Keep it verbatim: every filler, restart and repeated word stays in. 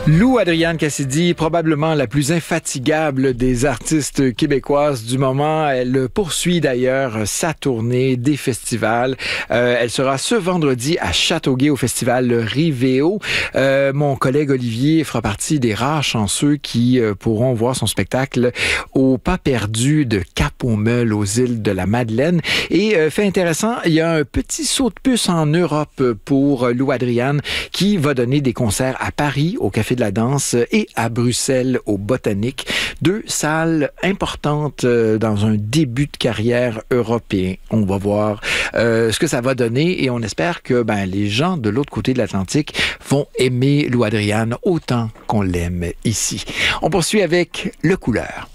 Lou Adrienne Cassidy, probablement la plus infatigable des artistes québécoises du moment. Elle poursuit d'ailleurs sa tournée des festivals. Euh, elle sera ce vendredi à Châteauguay au festival Rivéo. Euh, mon collègue Olivier fera partie des rares chanceux qui euh, pourront voir son spectacle au Pas perdu de Cap-aux-Meules aux îles de la Madeleine. Et euh, fait intéressant, il y a un petit saut de puce en Europe pour Lou Adrienne qui va donner des concerts à Paris au Café de la Danse et à Bruxelles au Botanique. Deux salles importantes euh, dans un début de carrière européen. On va voir euh, ce que ça va donner et on espère que ben, les gens de l'autre côté de l'Atlantique vont aimer Lou Adrienne autant qu'on l'aime ici. On poursuit avec Le Couleur.